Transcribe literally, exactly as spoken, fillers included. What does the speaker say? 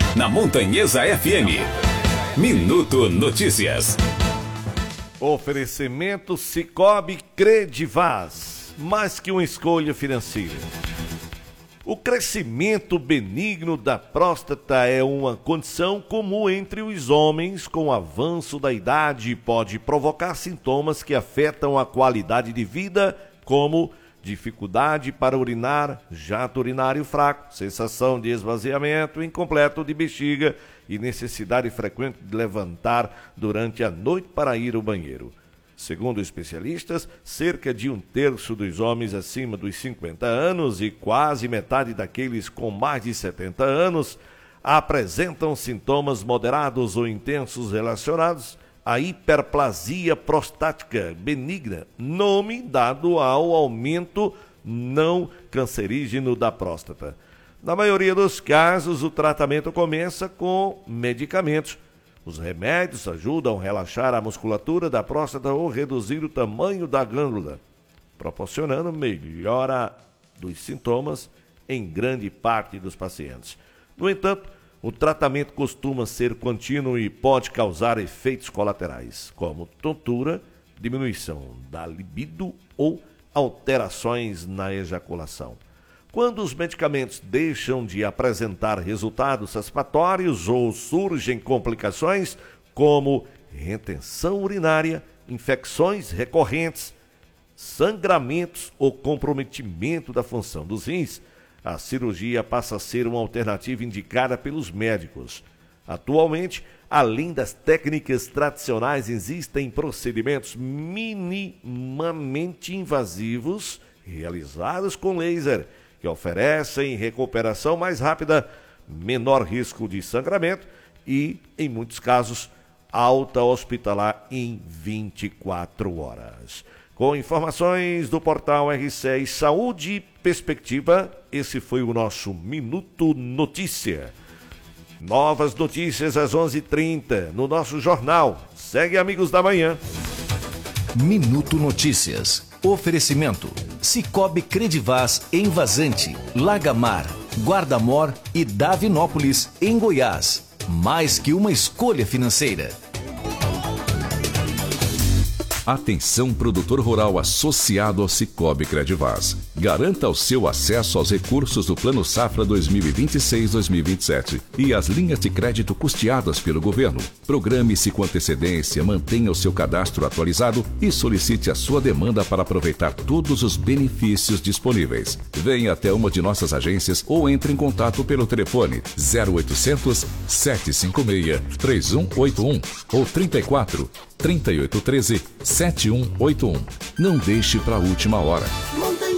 na Montanhesa F M. Minuto Notícias. Oferecimento Sicoob Credivaz, mais que uma escolha financeira. O crescimento benigno da próstata é uma condição comum entre os homens com o avanço da idade e pode provocar sintomas que afetam a qualidade de vida, como dificuldade para urinar, jato urinário fraco, sensação de esvaziamento incompleto de bexiga e necessidade frequente de levantar durante a noite para ir ao banheiro. Segundo especialistas, cerca de um terço dos homens acima dos cinquenta anos e quase metade daqueles com mais de setenta anos apresentam sintomas moderados ou intensos relacionados à hiperplasia prostática benigna, nome dado ao aumento não cancerígeno da próstata. Na maioria dos casos, o tratamento começa com medicamentos. Os remédios ajudam a relaxar a musculatura da próstata ou reduzir o tamanho da glândula, proporcionando melhora dos sintomas em grande parte dos pacientes. No entanto, o tratamento costuma ser contínuo e pode causar efeitos colaterais, como tontura, diminuição da libido ou alterações na ejaculação. Quando os medicamentos deixam de apresentar resultados satisfatórios ou surgem complicações como retenção urinária, infecções recorrentes, sangramentos ou comprometimento da função dos rins, a cirurgia passa a ser uma alternativa indicada pelos médicos. Atualmente, além das técnicas tradicionais, existem procedimentos minimamente invasivos realizados com laser, que oferecem recuperação mais rápida, menor risco de sangramento e, em muitos casos, alta hospitalar em vinte e quatro horas. Com informações do portal R seis Saúde e Perspectiva, esse foi o nosso Minuto Notícia. Novas notícias às onze e trinta no nosso jornal. Segue, Amigos da Manhã. Minuto Notícias. Oferecimento: Sicoob Credivaz em Vazante, Lagamar, Guarda-Mor e Davinópolis, em Goiás. Mais que uma escolha financeira. Atenção, produtor rural associado ao Sicoob Credivaz. Garanta o seu acesso aos recursos do Plano Safra dois mil e vinte e seis a dois mil e vinte e sete e às linhas de crédito custeadas pelo governo. Programe-se com antecedência, mantenha o seu cadastro atualizado e solicite a sua demanda para aproveitar todos os benefícios disponíveis. Venha até uma de nossas agências ou entre em contato pelo telefone zero oitocentos, sete cinco seis, três um oito um ou trinta e quatro, trinta e oito treze, sete um oito um. Não deixe para a última hora.